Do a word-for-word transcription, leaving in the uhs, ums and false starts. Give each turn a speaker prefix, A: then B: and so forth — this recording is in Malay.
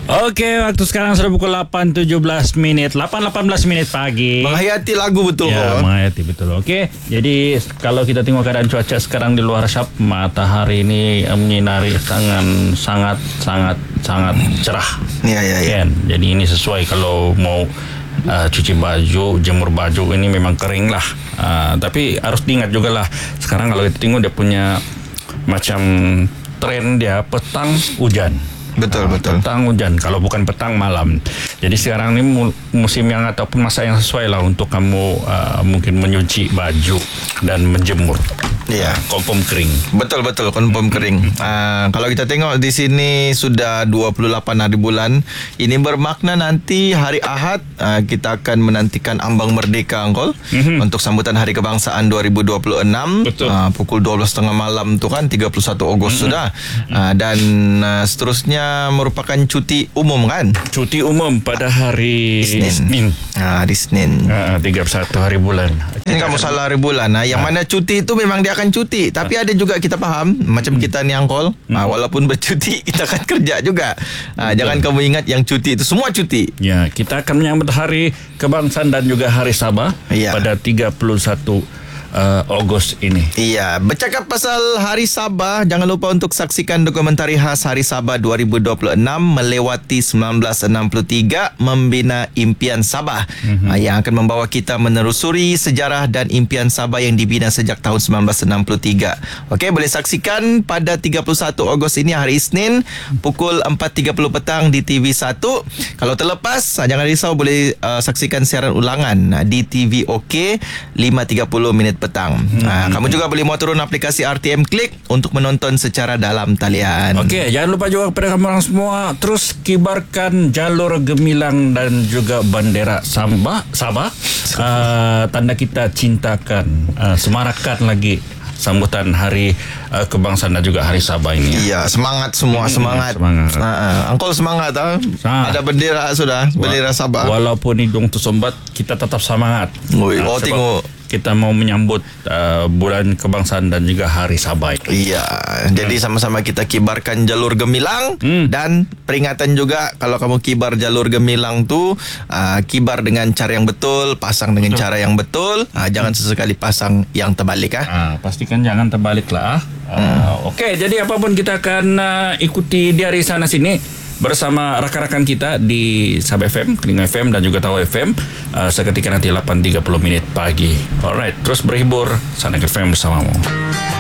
A: Oke, waktu sekarang sudah pukul delapan tujuh belas menit, delapan delapan belas menit pagi.
B: Menghayati lagu betul.
A: Ya, menghayati betul. Oke, jadi kalau kita tengok keadaan cuaca sekarang di luar Syap, matahari ini menyinari sangat sangat sangat sangat cerah.
B: Iya, iya, iya.
A: Kan? Jadi ini sesuai kalau mau uh, cuci baju, jemur baju ini memang kering lah. Uh, tapi harus diingat juga lah. Sekarang kalau kita tengok dia punya macam tren dia petang hujan.
B: Betul,
A: uh,
B: betul.
A: Petang hujan, kalau bukan petang malam. Jadi sekarang ini musim yang ataupun masa yang sesuai lah untuk kamu uh, mungkin menyuci baju dan menjemur.
B: Iya.
A: Kompom kering.
B: Betul betul konfirm kering. Uh, kalau kita tengok di sini sudah dua puluh delapan hari bulan. Ini bermakna nanti hari Ahad uh, kita akan menantikan ambang merdeka, Angkol, mm-hmm. untuk sambutan Hari Kebangsaan dua ribu dua puluh enam.
A: Betul.
B: Uh, pukul dua belas tiga puluh malam tu kan, tiga puluh satu Ogos mm-hmm. sudah. Uh, dan uh, seterusnya merupakan cuti umum kan?
A: Cuti umum pada hari
B: Isnin.
A: Isnin.
B: Uh, hari Senin.
A: Uh, tiga puluh satu hari bulan.
B: Ini kamu salah hari bulan. Nah, yang mana cuti itu memang dia akan cuti. Tapi ada juga kita faham, macam kita ni Angkol, hmm. ah, walaupun bercuti kita akan kerja juga. Ah, jangan kamu ingat yang cuti itu semua cuti.
A: Ya, kita akan menyambut Hari Kebangsaan dan juga Hari Sabah
B: ya. pada
A: tiga puluh satu Uh, Ogos ini.
B: Iya, bercakap pasal Hari Sabah, jangan lupa untuk saksikan dokumentari khas Hari Sabah dua ribu dua puluh enam melewati sembilan belas enam puluh tiga Membina Impian Sabah, mm-hmm. uh, yang akan membawa kita menelusuri sejarah dan impian Sabah yang dibina sejak tahun sembilan belas enam puluh tiga. Okey, boleh saksikan pada tiga puluh satu Ogos ini, hari Isnin, pukul empat tiga puluh petang di T V satu. Kalau terlepas, uh, jangan risau, boleh uh, saksikan siaran ulangan uh, di T V OK lima tiga puluh minit petang. Hmm. Ha, kamu juga boleh mau turun aplikasi R T M Klik untuk menonton secara dalam talian.
A: Okey, jangan lupa juga kepada kamu orang semua terus kibarkan jalur gemilang dan juga bendera Sabah, Sabah. Uh, tanda kita cintakan, uh, semarakan lagi sambutan Hari uh, Kebangsaan dan juga Hari Sabah ini.
B: Iya, semangat semua, hmm, semangat.
A: Semangat.
B: Ha, ha. Angkol semangat ah. Ha. Ada bendera sudah, bendera Sabah.
A: Walaupun hidung tersumbat, kita tetap semangat.
B: Ui,
A: uh,
B: oh tengok
A: kita mau menyambut uh, bulan kebangsaan dan juga Hari Sabah.
B: Iya, hmm. jadi sama-sama kita kibarkan jalur gemilang, hmm. dan peringatan juga kalau kamu kibar jalur gemilang tu uh, kibar dengan cara yang betul, pasang dengan betul. cara yang betul, uh, jangan sesekali pasang yang terbalik ah.
A: Uh, pastikan jangan terbalik lah. Uh, hmm. Okey, jadi apapun kita akan uh, ikuti dari sana sini bersama rakan-rakan kita di Sabah F M, Keling F M dan juga Tawau F M uh, seketika nanti delapan tiga puluh menit pagi. Alright, terus berhibur Sana F M bersamamu.